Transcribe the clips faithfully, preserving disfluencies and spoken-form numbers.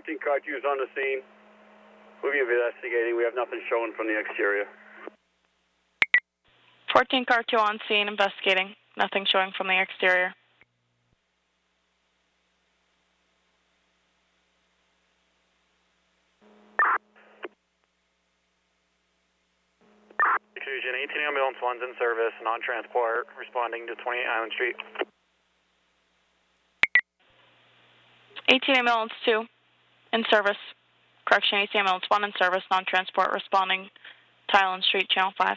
fourteen car two is on the scene. We'll be investigating. We have nothing showing from the exterior. fourteen car two on scene, investigating. Nothing showing from the exterior. Fusion, eighteen ambulance one's in service, non-transport, responding to twenty-eight Island Street. eighteen ambulance two, in service. Correction, eighteen ambulance one in service, non-transport, responding to Island Street, channel five.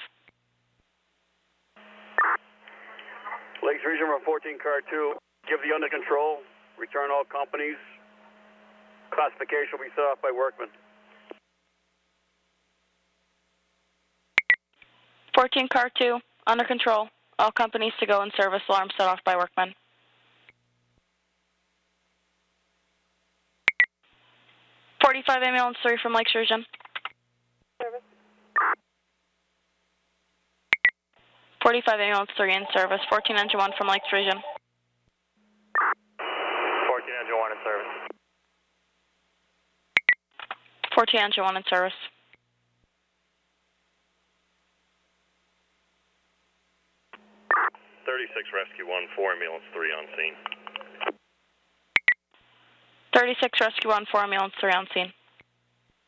Lakes Region from fourteen car two, give the under control, return all companies. Classification will be set off by workmen. fourteen car two, under control. All companies to go in service, alarm set off by workmen. forty-five ambulance three from Lakes Region. Service. forty-five ambulance three in service. fourteen engine one from Lakes Region. fourteen engine one in service. fourteen engine one in service. thirty-six Rescue one, four ambulance three on scene. thirty-six Rescue one, four ambulance three on scene.